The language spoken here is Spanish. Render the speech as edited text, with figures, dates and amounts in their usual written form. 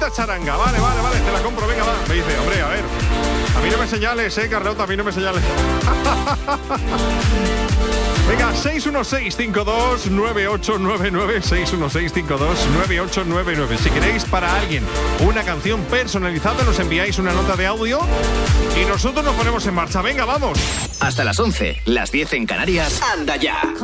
la charanga. Vale, te la compro, venga, va. Me dice, hombre, a ver, a mí no me señales, Carlota, a mí no me señales. Venga, 616-529899, 616-529899. Si queréis para alguien una canción personalizada, nos enviáis una nota de audio y nosotros nos ponemos en marcha. Venga, vamos. Hasta las 11, las 10 en Canarias. Anda ya.